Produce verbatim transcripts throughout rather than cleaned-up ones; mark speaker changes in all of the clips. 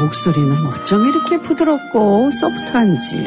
Speaker 1: 목소리는 어쩜 이렇게 부드럽고 소프트한지.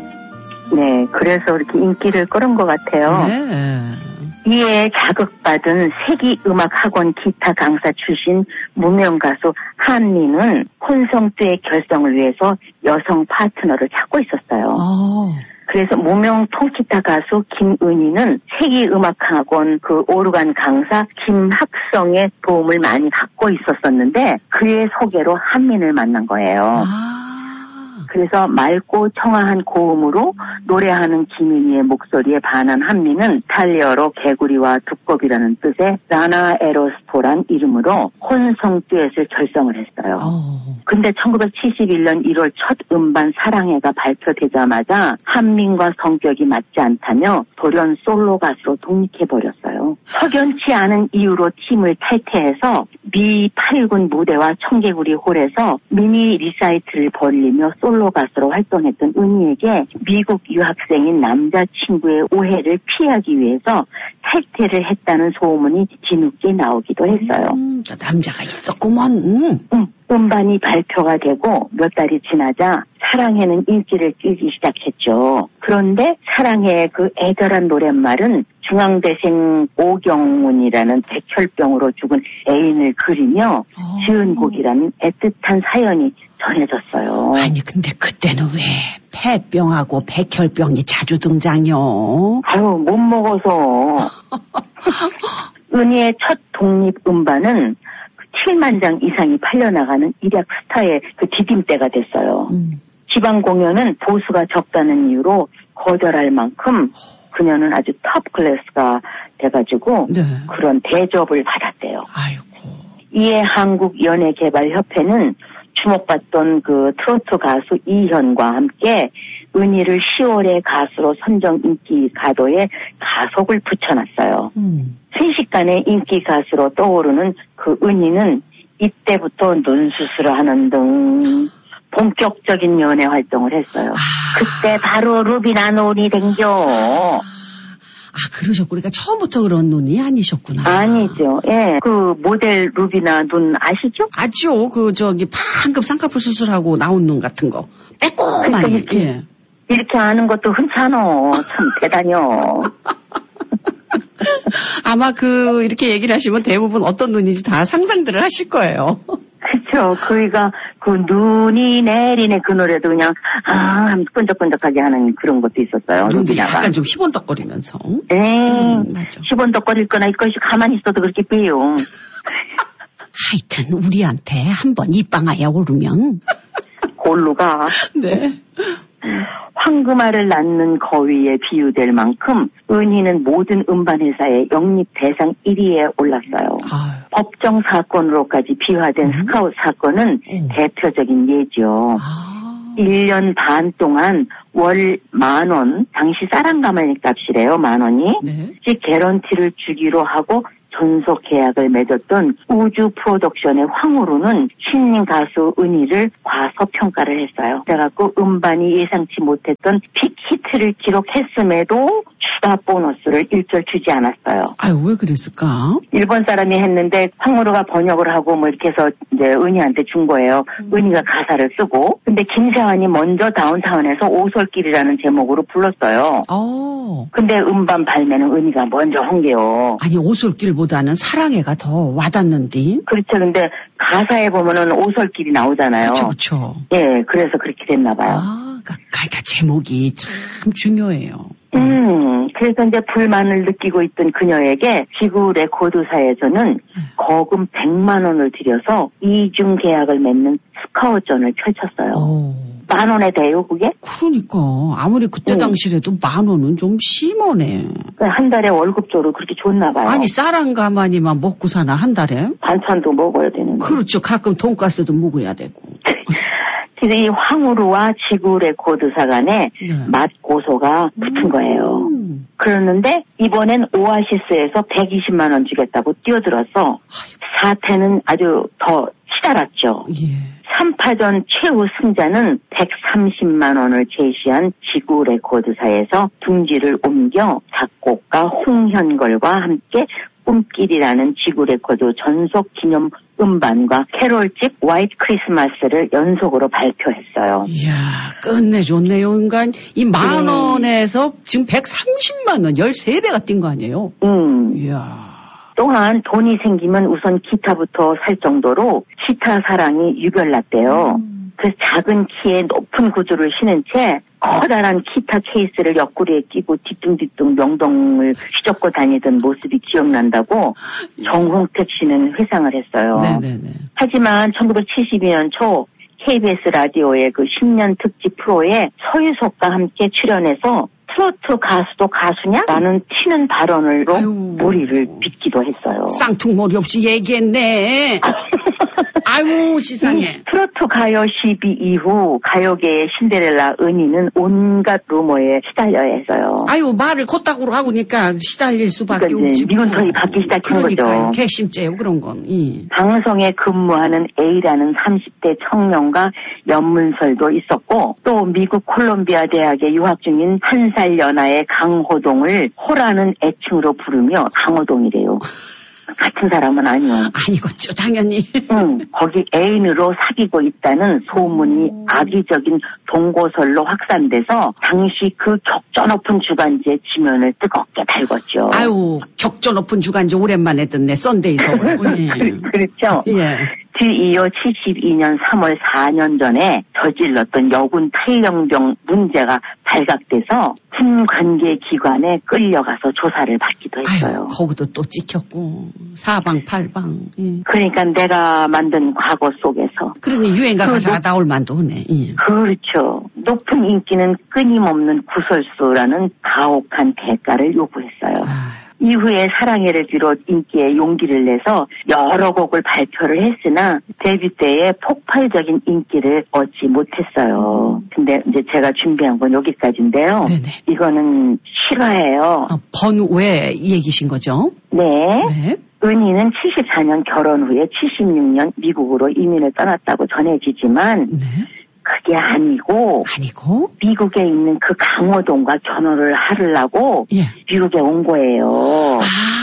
Speaker 2: 네, 그래서 이렇게 인기를 끌은 것 같아요.
Speaker 1: 네.
Speaker 2: 이에 자극받은 세기음악학원 기타 강사 출신 무명 가수 한미는 혼성듀엣 결성을 위해서 여성 파트너를 찾고 있었어요.
Speaker 1: 오.
Speaker 2: 그래서 무명 통기타 가수 김은희는 세기음악학원 그 오르간 강사 김학성의 도움을 많이 받고 있었었는데 그의 소개로 한민을 만난 거예요.
Speaker 1: 아.
Speaker 2: 그래서 맑고 청아한 고음으로 노래하는 김인희의 목소리에 반한 한미는 이탈리아로 개구리와 두꺼비라는 뜻의 라나 에로스토란 이름으로 혼성 듀엣을 결성을 했어요.
Speaker 1: 오.
Speaker 2: 근데 천구백칠십일 년 일월 첫 음반 사랑해가 발표되자마자 한민과 성격이 맞지 않다며 돌연 솔로 가수로 독립해버렸어요. 석연치 않은 이유로 팀을 탈퇴해서 미 팔 군 무대와 청개구리 홀에서 미니 리사이트를 벌리며 솔로 가수로 활동했던 은희에게 미국 유학생인 남자친구의 오해를 피하기 위해서 탈퇴를 했다는 소문이 뒤늦게 나오기도 했어요.
Speaker 1: 음, 남자가 있었구먼. 음.
Speaker 2: 음, 음반이 발표가 되고 몇 달이 지나자 사랑해는 인기를 끌기 시작했죠. 그런데 사랑해의 그 애절한 노랫말은 중앙대생 오경문이라는 백혈병으로 죽은 애인을 그리며
Speaker 1: 오.
Speaker 2: 지은 곡이라는 애틋한 사연이 전해졌어요.
Speaker 1: 아니 근데 그때는 왜 폐병하고 백혈병이 자주 등장요?
Speaker 2: 아유 못 먹어서. 은희의 첫 독립 음반은 칠만 장 이상이 팔려나가는 일약 스타의 그 디딤대가 됐어요.
Speaker 1: 음.
Speaker 2: 지방 공연은 보수가 적다는 이유로 거절할 만큼 그녀는 아주 탑 클래스가 돼가지고
Speaker 1: 네.
Speaker 2: 그런 대접을 받았대요.
Speaker 1: 아이고.
Speaker 2: 이에 한국연예개발협회는 주목받던 그 트로트 가수 이현과 함께 은희를 시월의 가수로 선정 인기 가도에 가속을 붙여놨어요.
Speaker 1: 음.
Speaker 2: 순식간에 인기 가수로 떠오르는 그 은희는 이때부터 눈수술을 하는 등 본격적인 연애 활동을 했어요.
Speaker 1: 아.
Speaker 2: 그때 바로 루비나 논이 댕겨.
Speaker 1: 아, 그러셨고, 그러니까 처음부터 그런 눈이 아니셨구나.
Speaker 2: 아니죠. 예. 그 모델 루비나 눈 아시죠?
Speaker 1: 아죠. 그, 저기, 방금 쌍꺼풀 수술하고 나온 눈 같은 거. 빼꼼하니.
Speaker 2: 그러니까 이렇게,
Speaker 1: 예.
Speaker 2: 이렇게 아는 것도 흔찮어. 참 대단해요.
Speaker 1: 아마 그, 이렇게 얘기를 하시면 대부분 어떤 눈인지 다 상상들을 하실 거예요.
Speaker 2: 그렇죠. 그이가 그 눈이 내리네 그 노래도 그냥 아 하면서 끈적끈적하게 하는 그런 것도 있었어요.
Speaker 1: 눈도
Speaker 2: 루비나가.
Speaker 1: 약간 좀 희번덕거리면서.
Speaker 2: 에
Speaker 1: 음, 맞아.
Speaker 2: 시번덕거릴 거나 이것이 가만히 있어도 그렇게 빼요.
Speaker 1: 하여튼 우리한테 한번 입방아에 오르면
Speaker 2: 골루가
Speaker 1: 네.
Speaker 2: 황금알을 낳는 거위에 비유될 만큼 은희는 모든 음반 회사의 영립 대상 일 위에 올랐어요.
Speaker 1: 아유.
Speaker 2: 법정 사건으로까지 비화된
Speaker 1: 음?
Speaker 2: 스카웃 사건은
Speaker 1: 음.
Speaker 2: 대표적인 예죠.
Speaker 1: 아.
Speaker 2: 일 년 반 동안 월 만 원, 당시 쌀한가마니 값이래요, 만 원이.
Speaker 1: 네.
Speaker 2: 즉 개런티를 주기로 하고 전속 계약을 맺었던 우주 프로덕션의 황후로는 신인 가수 은희를 과소평가를 했어요. 그래갖고 음반이 예상치 못했던 픽히트를 기록했음에도 추가 보너스를 일절 주지 않았어요.
Speaker 1: 아유, 왜 그랬을까?
Speaker 2: 일본 사람이 했는데 황후로가 번역을 하고 뭐 이렇게 해서 이제 은희한테 준 거예요. 음. 은희가 가사를 쓰고. 근데 김세환이 먼저 다운타운에서 오솔길이라는 제목으로 불렀어요.
Speaker 1: 어.
Speaker 2: 근데 음반 발매는 은희가 먼저 한 게요.
Speaker 1: 아니, 오솔길보다는 사랑해가 더 와닿는디.
Speaker 2: 그렇죠. 근데 가사에 보면은 오솔길이 나오잖아요.
Speaker 1: 그렇죠, 그렇죠.
Speaker 2: 예, 그래서 그렇게 됐나 봐요.
Speaker 1: 아, 그러니까 제목이 참 중요해요.
Speaker 2: 음, 그래서 이제 불만을 느끼고 있던 그녀에게 지구 레코드사에서는 음. 거금 백만 원을 들여서 이중 계약을 맺는 스카우트전을 펼쳤어요. 오. 만 원에 돼요, 그게?
Speaker 1: 그러니까 아무리 그때 응. 당시라도 만 원은 좀 심하네.
Speaker 2: 한 달에 월급조로 그렇게 줬나 봐요.
Speaker 1: 아니 쌀한가마니만 먹고 사나 한 달에?
Speaker 2: 반찬도 먹어야 되는데.
Speaker 1: 그렇죠. 가끔 돈가스도 먹어야 되고.
Speaker 2: 그래서 이 황우루와 지구 레코드사 간에 네. 맛 고소가 붙은 거예요. 음. 그러는데 이번엔 오아시스에서 백이십만 원 주겠다고 뛰어들어서 사태는 아주 더 치달았죠.
Speaker 1: 예.
Speaker 2: 삼 파전 최후 승자는 백삼십만 원을 제시한 지구 레코드사에서 둥지를 옮겨 작곡가 홍현걸과 함께 꿈길이라는 지구 레코드 전속 기념 음반과 캐롤집 화이트 크리스마스를 연속으로 발표했어요.
Speaker 1: 이야, 끝내줬네요. 그러니까 이 만 원에서 지금 백삼십만 원, 열세 배가 뛴 거 아니에요?
Speaker 2: 음.
Speaker 1: 이야.
Speaker 2: 또한 돈이 생기면 우선 기타부터 살 정도로 기타 사랑이 유별났대요. 음. 그래서 작은 키에 높은 구두를 신은 채 커다란 기타 케이스를 옆구리에 끼고 뒤뚱뒤뚱 명동을 휘젓고 다니던 모습이 기억난다고 정홍택 씨는 회상을 했어요.
Speaker 1: 네네네.
Speaker 2: 하지만 천구백칠십이 년 초 케이비에스 라디오의 그 십 년 특집 프로에 서유석과 함께 출연해서 트로트 가수도 가수냐? 라는 튀는 발언으로 아유. 머리를 빗기도 했어요.
Speaker 1: 쌍퉁머리 없이 얘기했네. 아유, 시상해.
Speaker 2: 트로트 가요 시비 이후 가요계의 신데렐라 은희는 온갖 루머에 시달려야 했어요.
Speaker 1: 아유, 말을 코딱으로 하고니까 시달릴 수밖에
Speaker 2: 그러니까
Speaker 1: 없지.
Speaker 2: 미군털이 받기 시작한 거죠.
Speaker 1: 괘씸죄요, 그런 건. 이.
Speaker 2: 방송에 근무하는 A라는 삼십 대 청년과 연문설도 있었고 또 미국 콜롬비아 대학에 유학 중인 한 살 연하의 강호동을 호라는 애칭으로 부르며 강호동이래요. 같은 사람은 아니요.
Speaker 1: 아니겠죠, 당연히.
Speaker 2: 응, 거기 애인으로 사귀고 있다는 소문이 악의적인 동고설로 확산돼서 당시 그 격조 높은 주간지의 지면을 뜨겁게 달궜죠.
Speaker 1: 아유, 격조 높은 주간지 오랜만에 듣네, 썬데이서. 예.
Speaker 2: 그렇죠. 예. 뒤이어 칠십이 년 삼월 사 년 전에 저질렀던 여군 탈영병 문제가 발각돼서 군 관계 기관에 끌려가서 조사를 받기도 했어요.
Speaker 1: 아유, 거기도 또 찍혔고 사방팔방. 예.
Speaker 2: 그러니까 내가 만든 과거 속에서.
Speaker 1: 그러니 유행가 가사가 나올 만도 하네. 예.
Speaker 2: 그렇죠. 높은 인기는 끊임없는 구설수라는 가혹한 대가를 요구했어요. 아유. 이후에 사랑해를 비롯 인기에 용기를 내서 여러 곡을 발표를 했으나 데뷔 때에 폭발적인 인기를 얻지 못했어요. 근데 이제 제가 준비한 건 여기까지인데요. 네네. 이거는 실화예요.
Speaker 1: 아, 번외 얘기신 거죠?
Speaker 2: 네. 네. 은희는 칠십사 년 결혼 후에 칠십육 년 미국으로 이민을 떠났다고 전해지지만 네. 그게 아니고,
Speaker 1: 아니고,
Speaker 2: 미국에 있는 그 강호동과 결혼을 하려고 예. 미국에 온 거예요.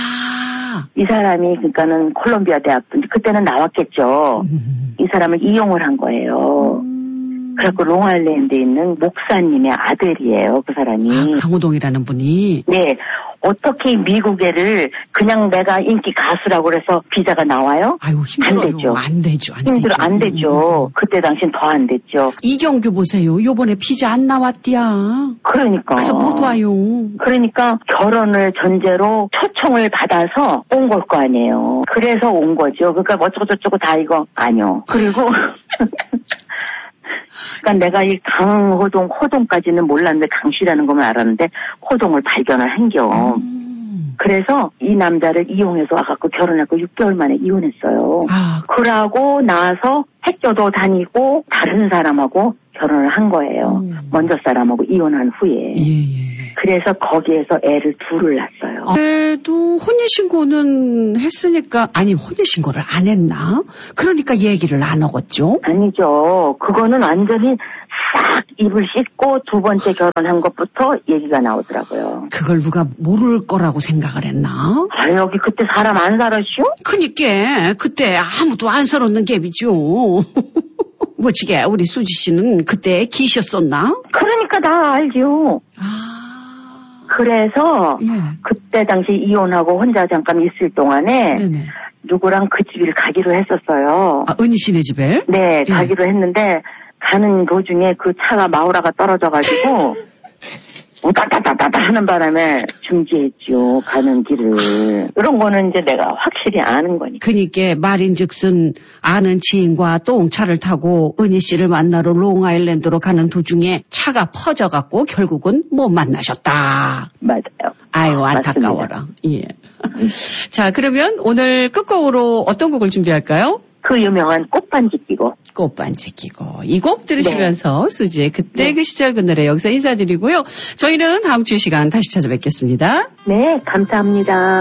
Speaker 1: 아.
Speaker 2: 이 사람이 그러니까는 콜롬비아 대학 그때는 나왔겠죠. 음. 이 사람을 이용을 한 거예요. 음. 그래갖고 롱아일랜드에 있는 목사님의 아들이에요, 그 사람이.
Speaker 1: 아, 강호동이라는 분이.
Speaker 2: 네. 어떻게 미국에를 그냥 내가 인기 가수라고 그래서 비자가 나와요?
Speaker 1: 아유, 힘들어요.
Speaker 2: 안 되죠.
Speaker 1: 안 되죠. 안
Speaker 2: 힘들어,
Speaker 1: 되죠.
Speaker 2: 안 되죠. 그때 당시엔 더 안 됐죠.
Speaker 1: 이경규 보세요. 요번에 비자 안 나왔디야.
Speaker 2: 그러니까.
Speaker 1: 그래서 못 와요.
Speaker 2: 그러니까 결혼을 전제로 초청을 받아서 온 걸 거 아니에요. 그래서 온 거죠. 그러니까 어쩌고저쩌고 다 이거 아니요. 그리고 그러니까 내가 이 강호동, 호동까지는 몰랐는데 강씨라는 것만 알았는데 호동을 발견을 한겨. 음. 그래서 이 남자를 이용해서 와갖고 결혼했고 육 개월 만에 이혼했어요.
Speaker 1: 아.
Speaker 2: 그러고 나서 학교도 다니고 다른 사람하고 결혼을 한 거예요. 음. 먼저 사람하고 이혼한 후에.
Speaker 1: 예, 예.
Speaker 2: 그래서 거기에서 애를 둘을 낳았어요.
Speaker 1: 그래도 혼인신고는 했으니까, 아니 혼인신고를 안 했나? 그러니까 얘기를 안 하겠죠?
Speaker 2: 아니죠. 그거는 완전히 싹 입을 씻고 두 번째 결혼한 것부터 얘기가 나오더라고요.
Speaker 1: 그걸 누가 모를 거라고 생각을 했나?
Speaker 2: 아, 여기 그때 사람 안 살았슈?
Speaker 1: 그니까 그때 아무도 안 살았는 갭이죠. 뭐지게 우리 수지 씨는 그때 기셨었나?
Speaker 2: 그러니까 다 알죠.
Speaker 1: 아.
Speaker 2: 그래서 예. 그때 당시 이혼하고 혼자 잠깐 있을 동안에 네네. 누구랑 그 집을 가기로 했었어요.
Speaker 1: 아, 은희 씨네 집에?
Speaker 2: 네, 예. 가기로 했는데 가는 도중에 그 차가 마우라가 떨어져가지고 우다다다다다 하는 바람에 중지했죠. 가는 길을. 이런 거는 이제 내가 확실히 아는 거니까.
Speaker 1: 그러니까 말인즉슨 아는 지인과 똥차를 타고 은희 씨를 만나러 롱아일랜드로 가는 도중에 차가 퍼져갖고 결국은 못 만나셨다.
Speaker 2: 맞아요.
Speaker 1: 아유, 안타까워라. 예. 자, 그러면 오늘 끝곡으로 어떤 곡을 준비할까요?
Speaker 2: 그 유명한 꽃반지 끼고.
Speaker 1: 꽃반지 끼고. 이 곡 들으시면서 네. 수지의 그때 네. 그 시절 그 노래 여기서 인사드리고요. 저희는 다음 주 시간 다시 찾아뵙겠습니다.
Speaker 2: 네, 감사합니다.